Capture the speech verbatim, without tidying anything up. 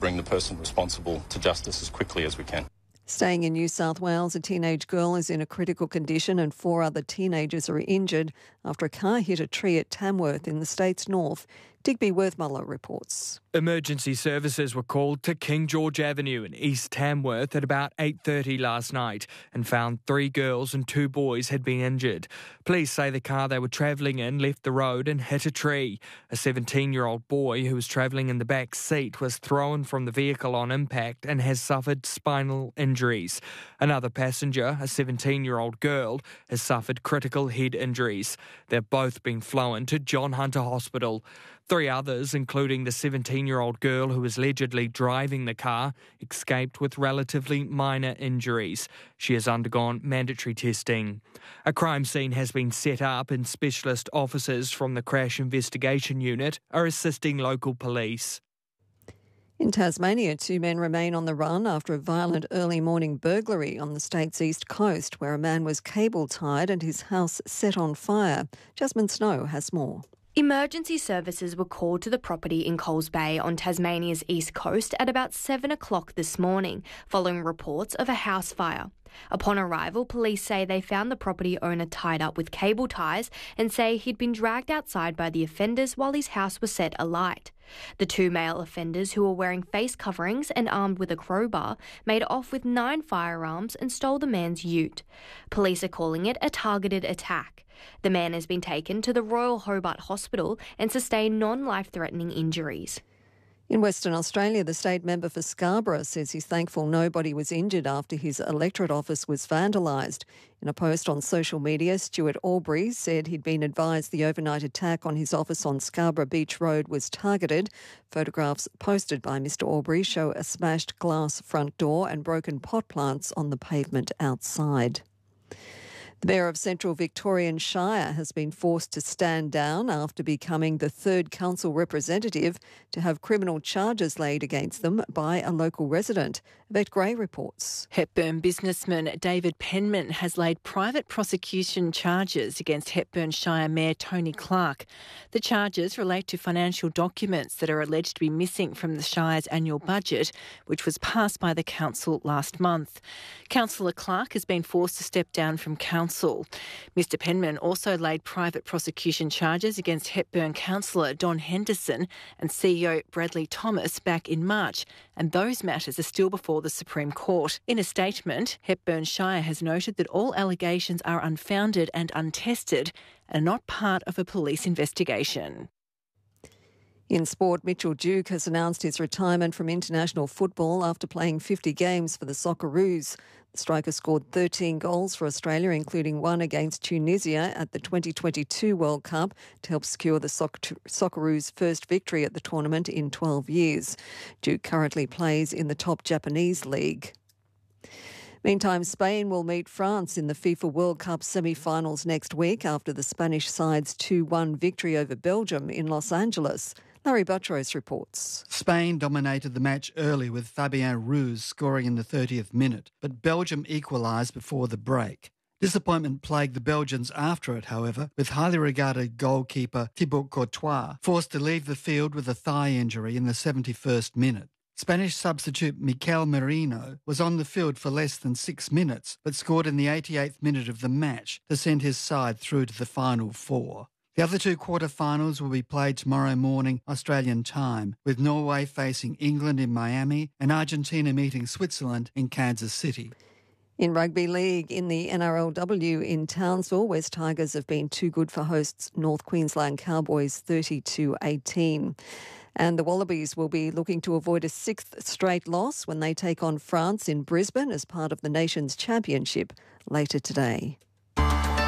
bring the person responsible to justice as quickly as we can. Staying in New South Wales, a teenage girl is in a critical condition and four other teenagers are injured after a car hit a tree at Tamworth in the state's north. Digby Worthmuller reports. Emergency services were called to King George Avenue in East Tamworth at about eight thirty last night and found three girls and two boys had been injured. Police say the car they were travelling in left the road and hit a tree. A seventeen-year-old boy who was travelling in the back seat was thrown from the vehicle on impact and has suffered spinal injuries. Another passenger, a seventeen-year-old girl, has suffered critical head injuries. They've both been flown to John Hunter Hospital. Three others, including the seventeen-year-old girl who was allegedly driving the car, escaped with relatively minor injuries. She has undergone mandatory testing. A crime scene has been set up and specialist officers from the Crash Investigation Unit are assisting local police. In Tasmania, two men remain on the run after a violent early morning burglary on the state's east coast, where a man was cable-tied and his house set on fire. Jasmine Snow has more. Emergency services were called to the property in Coles Bay on Tasmania's east coast at about seven o'clock this morning, following reports of a house fire. Upon arrival, police say they found the property owner tied up with cable ties and say he'd been dragged outside by the offenders while his house was set alight. The two male offenders, who were wearing face coverings and armed with a crowbar, made off with nine firearms and stole the man's ute. Police are calling it a targeted attack. The man has been taken to the Royal Hobart Hospital and sustained non-life-threatening injuries. In Western Australia, the state member for Scarborough says he's thankful nobody was injured after his electorate office was vandalised. In a post on social media, Stuart Aubrey said he'd been advised the overnight attack on his office on Scarborough Beach Road was targeted. Photographs posted by Mr Aubrey show a smashed glass front door and broken pot plants on the pavement outside. The Mayor of Central Victorian Shire has been forced to stand down after becoming the third council representative to have criminal charges laid against them by a local resident. Yvette Gray reports. Hepburn businessman David Penman has laid private prosecution charges against Hepburn Shire Mayor Tony Clark. The charges relate to financial documents that are alleged to be missing from the Shire's annual budget, which was passed by the council last month. Councillor Clark has been forced to step down from council. Mr Penman also laid private prosecution charges against Hepburn councillor Don Henderson and C E O Bradley Thomas back in March, and those matters are still before the Supreme Court. In a statement, Hepburn Shire has noted that all allegations are unfounded and untested and not part of a police investigation. In sport, Mitchell Duke has announced his retirement from international football after playing fifty games for the Socceroos. The striker scored thirteen goals for Australia, including one against Tunisia at the twenty twenty-two World Cup to help secure the Soc- Socceroos' first victory at the tournament in twelve years. Duke currently plays in the top Japanese league. Meantime, Spain will meet France in the FIFA World Cup semi-finals next week after the Spanish side's two one victory over Belgium in Los Angeles. Larry Buttrose reports. Spain dominated the match early with Fabien Ruiz scoring in the thirtieth minute, but Belgium equalised before the break. Disappointment plagued the Belgians after it, however, with highly regarded goalkeeper Thibaut Courtois forced to leave the field with a thigh injury in the seventy-first minute. Spanish substitute Mikel Merino was on the field for less than six minutes, but scored in the eighty-eighth minute of the match to send his side through to the final four. The other two quarter-finals will be played tomorrow morning Australian time, with Norway facing England in Miami and Argentina meeting Switzerland in Kansas City. In rugby league, in the N R L W in Townsville, West Tigers have been too good for hosts North Queensland Cowboys thirty to eighteen. And the Wallabies will be looking to avoid a sixth straight loss when they take on France in Brisbane as part of the Nations Championship later today.